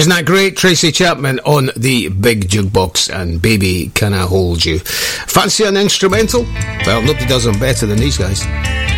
Isn't that great? Tracy Chapman on the big jukebox and Baby Can I Hold You. Fancy an instrumental? Well, nobody does them better than these guys.